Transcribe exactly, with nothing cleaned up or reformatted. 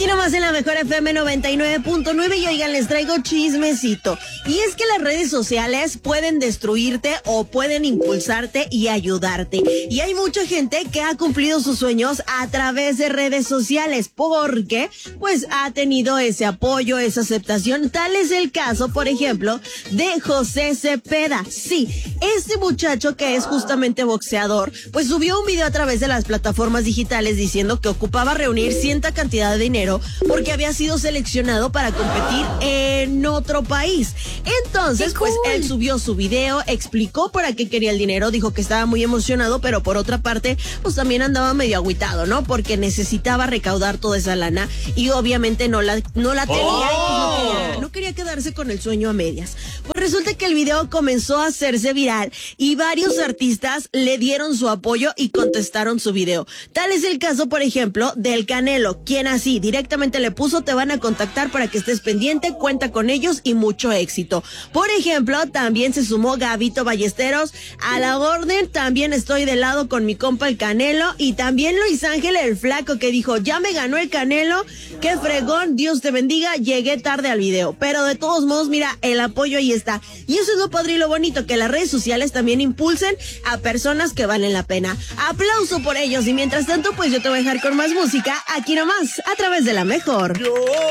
Aquí nomás en la mejor F M noventa y nueve punto nueve y oigan, les traigo chismecito. Y es que las redes sociales pueden destruirte o pueden impulsarte y ayudarte. Y hay mucha gente que ha cumplido sus sueños a través de redes sociales porque pues ha tenido ese apoyo, esa aceptación. Tal es el caso, por ejemplo, de José Cepeda. Sí, este muchacho que es justamente boxeador, pues subió un video a través de las plataformas digitales diciendo que ocupaba reunir cierta cantidad de dinero porque había sido seleccionado para competir en otro país. Entonces, cool. pues él subió su video, explicó para qué quería el dinero, dijo que estaba muy emocionado, pero por otra parte, pues también andaba medio agüitado, ¿no? Porque necesitaba recaudar toda esa lana y obviamente no la, no la tenía oh. y no quería, no quería quedarse con el sueño a medias. Pues resulta que el video comenzó a hacerse viral y varios artistas le dieron su apoyo y contestaron su video. Tal es el caso, por ejemplo, del Canelo, quien así directamente le puso: te van a contactar para que estés pendiente, cuenta con ellos y mucho éxito. Por ejemplo, también se sumó Gabito Ballesteros a la orden, también estoy de lado con mi compa el Canelo, y también Luis Ángel el Flaco, que dijo: ya me ganó el Canelo, qué fregón, Dios te bendiga, llegué tarde al video, pero de todos modos, mira, el apoyo ahí está. Y eso es lo padre y lo bonito, que las redes sociales también impulsen a personas que valen la pena. Aplauso por ellos, y mientras tanto, pues yo te voy a dejar con más música, aquí nomás, a través de la mejor.